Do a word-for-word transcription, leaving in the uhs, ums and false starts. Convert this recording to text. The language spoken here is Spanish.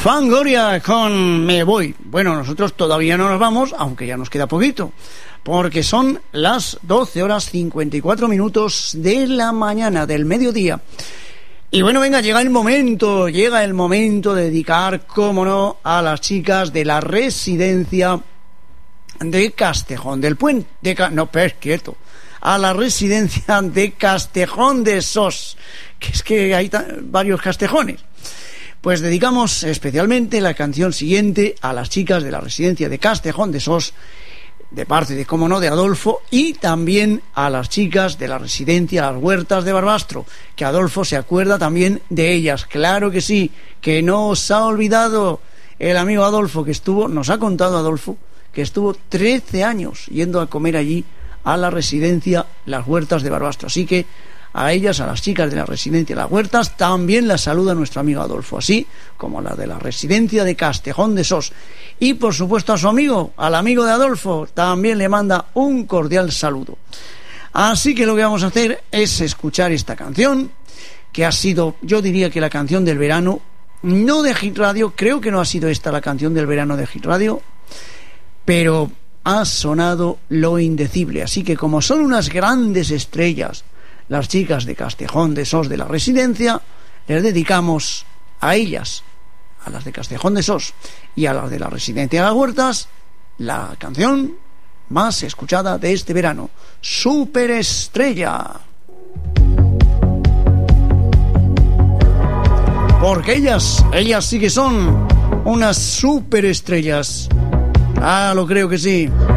Fangoria con Me Voy. Bueno, nosotros todavía no nos vamos, aunque ya nos queda poquito, porque son las doce horas cincuenta y cuatro minutos de la mañana, del mediodía. Y bueno, venga, llega el momento, llega el momento de dedicar, cómo no, a las chicas de la residencia de Castejón del Puente, de Ca... no, pero quieto, a la residencia de Castejón de Sos, que es que hay ta... varios Castejones. Pues dedicamos especialmente la canción siguiente a las chicas de la residencia de Castejón de Sos, de parte de, cómo no, de Adolfo, y también a las chicas de la residencia Las Huertas de Barbastro, que Adolfo se acuerda también de ellas, claro que sí, que no os ha olvidado el amigo Adolfo, que estuvo, nos ha contado Adolfo, que estuvo trece años yendo a comer allí a la residencia Las Huertas de Barbastro, así que a ellas, a las chicas de la residencia Las Huertas, también las saluda nuestro amigo Adolfo, así como a la de la residencia de Castejón de Sos. Y por supuesto a su amigo, al amigo de Adolfo, también le manda un cordial saludo. Así que lo que vamos a hacer es escuchar esta canción, que ha sido, yo diría que la canción del verano, no de Hit Radio, creo que no ha sido esta la canción del verano de Hit Radio, pero ha sonado lo indecible. Así que como son unas grandes estrellas las chicas de Castejón de Sos de la residencia, les dedicamos a ellas, a las de Castejón de Sos y a las de la residencia de Las Huertas, la canción más escuchada de este verano, Superestrella. Porque ellas, ellas sí que son unas superestrellas. Ah, lo creo que sí.